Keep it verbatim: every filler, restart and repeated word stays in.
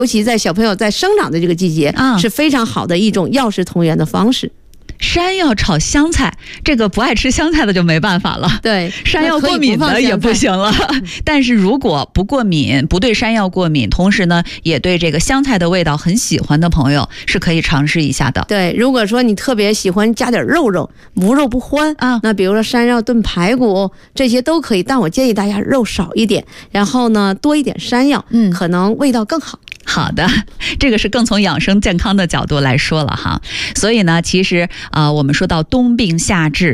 尤其在小朋友在生长的这个季节， 啊、 是非常好的一种药食同源的方式。 山药炒香菜，这个不爱吃香菜的就没办法了。 对， 山药过敏的也不行了。但是如果不过敏，不对山药过敏，同时呢也对这个香菜的味道很喜欢的朋友，是可以尝试一下的。 对，如果说你特别喜欢加点肉肉，无肉不欢啊，那比如说山药炖排骨这些都可以，但我建议大家肉少一点，然后呢多一点山药，嗯，可能味道更好。 好的，这个是更从养生健康的角度来说了哈。所以呢，其实啊、呃，我们说到冬病夏治。